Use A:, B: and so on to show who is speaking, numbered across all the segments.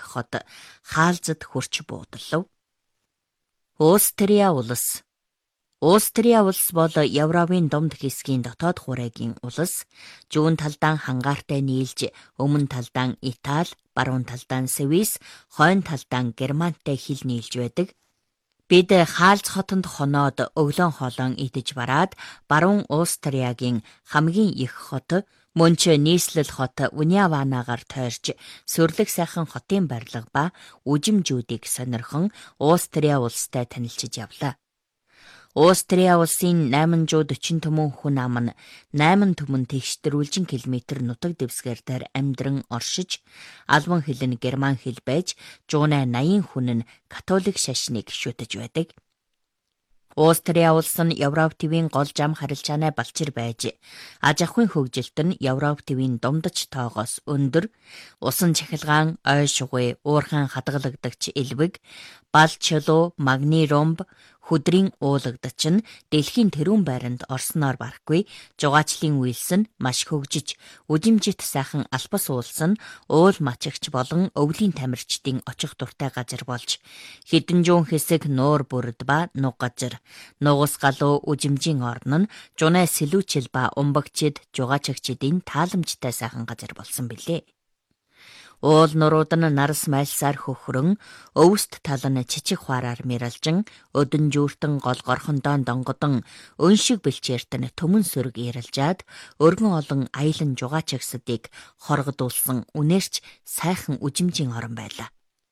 A: хот хаалзад хурч буудалв. Острия улс. Острия улс бол Европын домд хэсгийн дотоод хурайгийн улс. Зүүн талдаа хангаартай нийлж, өмнө талдаа Итали, баруун талдаа Свис, хойно талдаа Германтай хил нийлж байдаг. Бид хаалз хотонд хоноод өглөөн хоолон идэж бараад баруун Остриягийн хамгийн их хот мөн ч нийслэл хот Уняванагаар тойрч сүрлэг сайхан хотын барилга ба үжимжүүдийг сонирхон Острия улстай танилцж явлаа. Острия улсын 840 түмэн хүн ам нь 8 түмэн тэгштрүүлжин километр нутаг дэвсгэр дээр амьдран оршиж, албан хэл нь герман хэл байж, 180 хүн нь католик шашныг шүтэж байдаг. Острия улс нь Европ төвийн гол зам харилцааны балчир байж, аж ахуйн хөгжилт нь Европ төвийн домдоч тоогоос өндөр, усан цахилгаан, ой шугуй, уурхайн хадгалагдагч элбэг, бал чулуу, магний ромб, хөдрийн уулагдаж нь дэлхийн тэрүүн байранд орсноор барахгүй, жугаачлын үйлс нь маш хөгжиж, үжимжит сайхан албас уулс нь уул мачигч болон өвлийн тамирчдын очих дуртай газар болж, хэдэн зуун хэсэг нуур бүрд ба нуг газар, нугас галуу үжимжийн орн нь жунаа сэлүүчил ба умбагчид, жугаачигчдын тааламжтай сайхан газар болсон билээ. Уул нурууд нь нарс майлсаар хөхрөн, өвст тал нь чичиг хуараар мэралжин, өдөн жүүртэн гол горхондоо донгодон, өншиг бэлчээрт нь төмөн сүрэг ирэлжаад, өргөн олон аялан жугаачигсдыг хоргодуулсан үнээрч сайхан үжимжийн орон байлаа.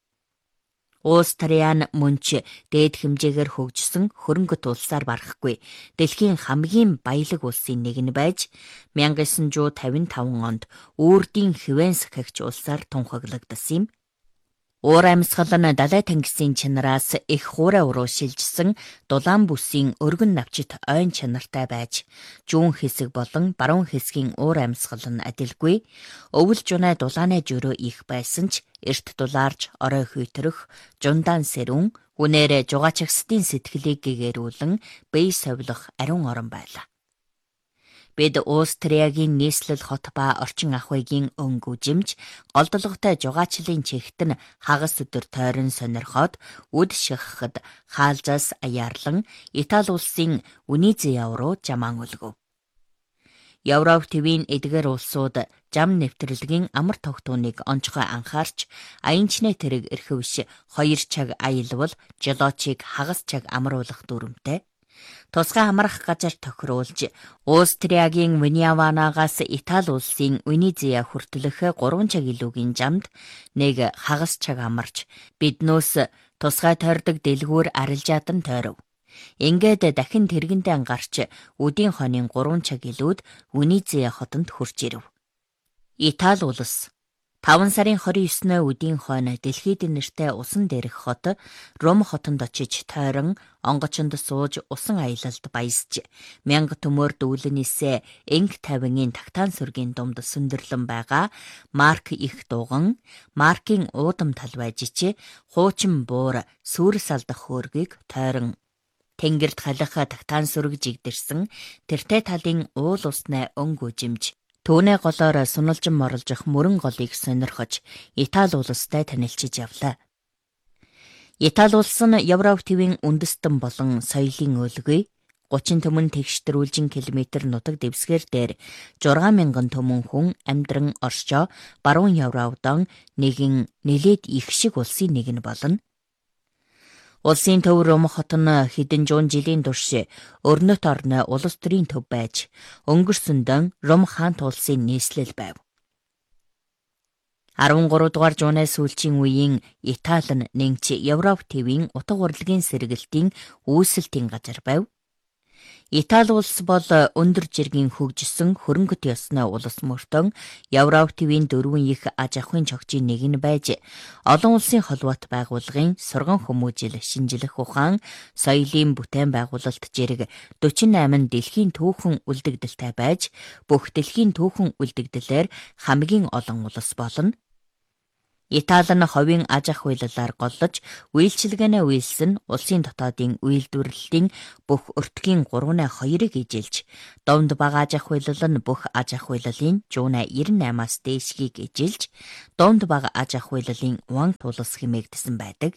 A: Остриян мөн ч дээд хэмжээгээр хөгжсөн хөрөнгөт улсаар барахгүй, дэлхийн хамгийн баялаг улсын нэг нь байж, 1955 онд Үрдийн Хвенс гэгч улсаар тунхаглагдсан юм. Уур амьсгал нь далай тэнгисийн чанараас их хуурай уруу шилжсэн дулаан бүсийн өргөн навчит ойн чанартай байж, зүүн хэсэг болон баруун хэсгийн уур амьсгал нь адилгүй, өвөл жунай дулааны жөрөө их байсан ч эрт дулаарж орой хүйтрэх, жундаан сэрүүн, үнээрээ жугаачигсдын сэтгэлийг гэгэрүүлэн бие совлох ариун орон байлаа. Бид Остриягийн нийслэл хот ба орчин ахуйгийн өнгө үжимж, голдолготой жугаачлалын чигт нь хагас өдөр тойрон сонирхоод, үд шахахад хаалзаас аяарлан Итали улсын Үнизиа руу жамаан өлгөв. Европ төвийн эдгээр улсууд зам нэвтрэлгийн амар тогтооныг онцгой анхаарч, аянчны тэрэг эрхэвш 2 цаг аялвал жолоочийг хагас цаг амруулах дүрмтэй. Тусгай амрах газар тохируулж, Остриягийн Уняванагаас Итали улсын Үнизиа хүртэлх 3 цаг илүүгийн замд нэг хагас цаг амарч, биднөөс тусгай тойрдог дэлгүүр арилжаадан тойров. Ингээд дахин тэргэндээ гарч, үдийн хонын 3 цаг илүүд Үнизиа хотонд хурж ирэв. Итали улс 5 сарын 29-ны үдийн хойно дэлхийд нэртэй усан дээрх хот Ром хотонд очиж тойрон онгочонд сууж усан аялалд баясж, 1000 төмөр дүүлэнээсээ энг тавингийн тагтаан сүргийн дунд сүндэрлэн байгаа Марк их дууган, Маркийн уудам тал байжич, хуучин буур сүрс алдах хөөргийг тойрон тэнгэрт халих тагтаан сүрэг жигдэрсэн тэртэй талын уул усны өнгө үжимж, түүний голоор суналжин морлжих мөрөн голыг сонирхож, Итали улстай танилцж явлаа. Итали улс нь Европ төвийн үндэстэн болон соёлын өлгий, 30 түмэн тэгштрүүлжин километр нутаг дэвсгэр дээр 6000 түмэн хүн амьдран оршоо, баруун Европын нэгэн нэлээд их шиг улсын нэг нь болно. Улсын төв Ром хот нь хэдэн зуун жилийн турш өрнөт орны улс төрийн төв байж, өнгөрсөндөө Ром хаант улсын нийслэл байв. 13 дугаар зууны сүүлчийн үеийн Итали нь нэгч Европ төвийн утга урлагийн сэргэлтийн үүсэлтийн газар байв. Итали улс бол өндөр жиргийн хөгжсөн хөрөнгөт ёсны улс мөртөн Европ төвийн 4 их аж ахуйн чогчийн нэг нь байж, олон улсын холбоот байгууллагын сурган хүмүүжил шинжлэх ухаан, соёлын бүтээн байгуулалт зэрэг 48 дэлхийн түүхэн үлдэгдэлтэй байж, бүх дэлхийн түүхэн үлдэгдлээр хамгийн олон улс болно. Итали нь ховийн аж ахуй хуулиар голлож, үйлчилгээнээ үйлсэн улсын дотоодын үйлдвэрлэлийн бүх өртгийн 3/2-ыг эжилж, довд бага аж ахуй хууль нь бүх аж ахуй хуулийн 98-аас дээшгийг эжилж, довд бага аж ахуй хуулийн ван тулс хэмээгдсэн байдаг.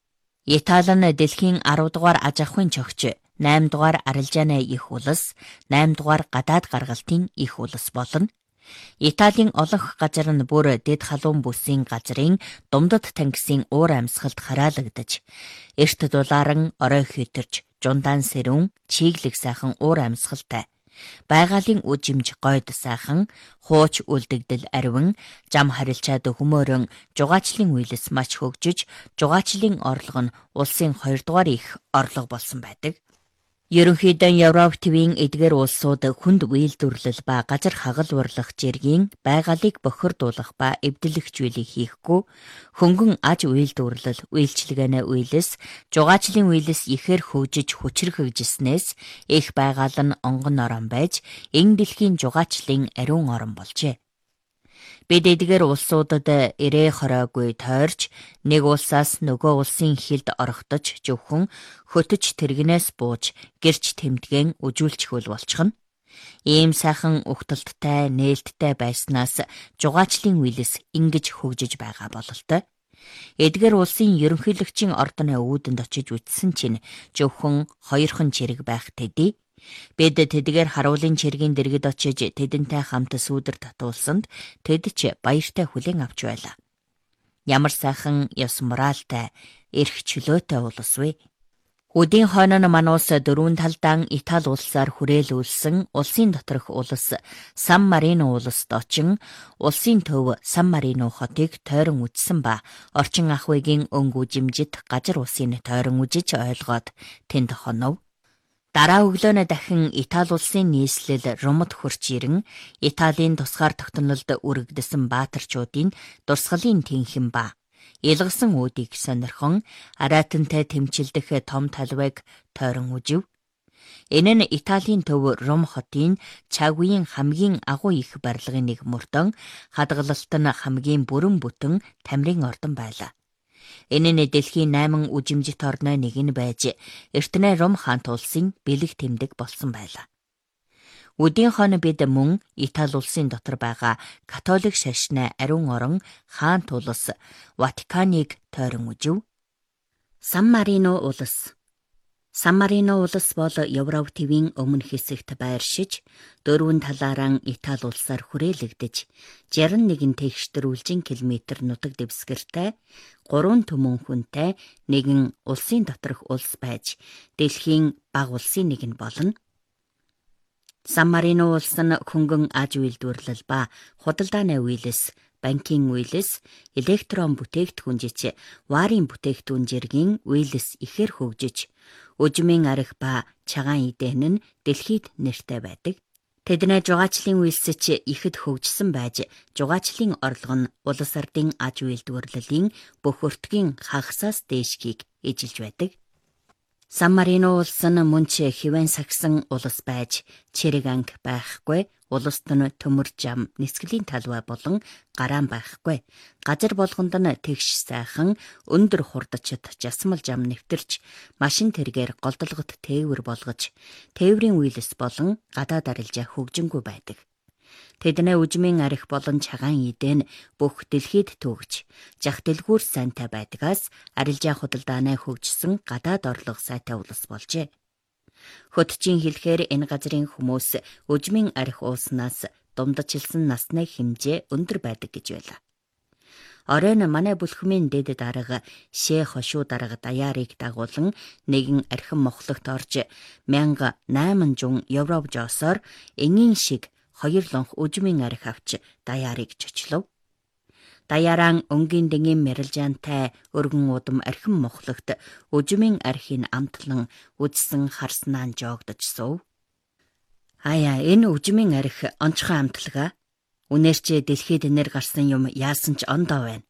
A: Итали нь дэлхийн 10 дугаар аж ахуйн чогч, 8 дугаар арилжааны их улс, 8 дугаар гадаад гаргалтын их улс болно. Италийн олонх газар нь бүр дэд халуун бүсийн газрын Думдад тангисын уур амьсгалд хараалагдаж, эрт дулааран орой хитэрч, жундаан сэрүүн, чиглэг сайхан уур амьсгалтай, байгалийн үжимж гойд сайхан, хууч үлдэгдэл ариван, зам харилцаад хүмүүрэн жугаачлын үйлс маш хөгжиж, жугаачлын орлого нь улсын 2 дугаар их орлого болсон байдаг. Ерөнхийдөө Европ төвийн эдгээр улсууд хүнд үйлдвэрлэл ба газар хагал урлагч эргийн байгалыг бохирдуулах ба эвдэлэгчүүлийг хийхгүй, хөнгөн аж үйлдвэрлэл, үйлчилгээнээ үйлс, жугаачлын үйлс ихээр хөгжиж хүчрхэгжснээс их байгаал нь онгон орон байж, энэ дэлхийн жугаачлын ариун орон болжээ. Бид эдгээр улсуудад ирээ хороогүй тойрч, нэг улсаас нөгөө улсын хилд орогдож, зөвхөн хөтөж тэргнээс бууж, гэрч тэмдгэн үжүүлчихвэл болчихно. Ийм сайхан угталттай, нээлттэй байснаас жугаачлын үйлс ингэж хөгжиж байгаа бололтой. Эдгээр улсын ерөнхийлөгчийн ордны өвдөнд очиж үтсэн чинь зөвхөн 2хан чирэг байх тэдий. Бид тэдгээр харуулын чиргийн дэргэд очиж тэдэнтэй хамт сүүдэр татуулсанд тэд ч баяртай хүлээн авч байлаа. Ямар сайхан ёс моралтай, эрх чөлөөтэй улс вэ? Өдийн хойно нь мань улс дөрвөн талдаан Итали улсаар хүрээлүүлсэн улсын доторх улс Сан Марино улсд очин улсын төв Сан Марино хотыг тойрон үжсэн ба орчин ахуйгийн өнгө үжимжит газар улсын тойрон үжиж ойлгоод тэнд хонов. Дараа өглөөнө дахин Итали улсын нийслэл Ромд хурч ирэн Италийн тусгаар тогтнолд үрэгдсэн баатарчуудын дурсгалын тэнхэн ба илгсэн үүдийг сонирхон аратантай тэмчилдэх том талбайг тойрон үжив. Энэ нь Италийн төв Ром хотын цаг үеийн хамгийн агуу их барилгын нэг мөрдөн, хадгалалт нь хамгийн бүрэн бүтэн тамирын ордон байлаа. Энэ нь дэлхийн 8 үжимжит орны нэг нь байж, эртнээ Ром хаант улсын бэлэг тэмдэг болсон байлаа. Өдийн хойно бид мөн Итали улсын дотор байгаа католик шашны ариун орон хаант улс Ватиканыг тойрон үжив. Сан Марино улс. Сан Марино улс бол Европ төвийн өмнө хэсэгт байршиж, дөрвөн талаараа Итали улсаар хүрээлэгдэж, 61 тэгштрүүлжин километр нутаг дэвсгэртэй, 3 төмөн хүнтэй нэгэн улсын доторх улс байж, дэлхийн бага улсын нэг нь болно. Сан Марино улс нь хөнгөн аж үйлдвэрлэл ба худалдааны үйлс, банкийн үйлс, электрон бүтээгдэхүүн жич, варын бүтээгдэхүүн жиргийн үйлс ихээр хөгжиж, үжмийн арх ба чагаан эдэн нь дэлхийд нэртэй байдаг. Тэдний жугаачлын үйлс ч ихэд хөгжсөн байж, жугаачлын орлого нь улс ардын аж үйлдвэрлэлийн бүх өртгийн хагасаас дээшгийг эжилж байдаг. Сан Марино улс нь мөн ч хэвэн сагсан улс байж, чирэг анги байхгүй, улсд нь төмөр зам, нисгэлийн талбай болон гараан байхгүй. Газар болгонд нь тэгш сайхан, өндөр хурдчид жасмал зам нэвтэрч, машин тэргээр голдолгот тээвэр болгож, тээврийн үйлс болон гадаад арилжаа хөгжингүй байдаг. Тэдний үжмийн арх болон чагаан эдэн бүх дэлхийд төгж, жах дэлгүүр сайнтай байдгаас арилжаа худалдааны хөгжсөн гадаад орлого сайтай улс болжээ. Хөтчийн хэлэхээр энэ газрын хүмүүс үжмийн арх ууснаас дундажлсан насны хэмжээ өндөр байдаг гэж байлаа. Оройн манай бүлхмийн дэд дарга Шээ хошуу дарга даяарыг дагуулan нэгэн архин мохлогт орж 1800 евро жоосоор энгийн шиг 2 лонх үжмийн арх авч даяарыг чочлов. Даяаран өнгийн дэнгийн мэрэлжаантай өргөн удам архин мохлогт үжмийн архийг амтлан үзсэн харснаа жоогдож суув. Аяа, энэ үжмийн арх онцгой амтлага. Үнээр ч дэлхийд нэр гарсан юм яасан ч ондоо байна.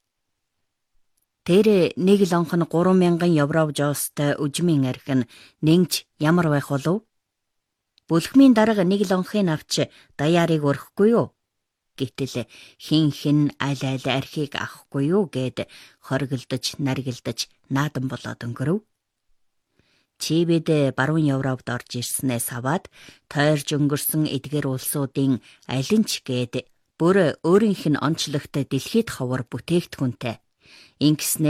A: Тэр нэг лонх нь 3000 евро жоостой үжмийн арх нь нэгж ямар байх болов? Бүлхмийн дарга нэг лонхыг авч даяарыг өрөхгүй юу Гэтэл хин аль архийг авахгүй юу гэд хориглодож, наргилдаж наадан болоод өнгөрөв. Чи бид баруун Европт орж ирснээс аваад тойрж өнгөрсөн эдгээр улсуудын аль нь ч гээд бүр өөрийнх нь онцлогтой дэлхийд ховор бүтээгдэхүүнтэй. Ингэснээр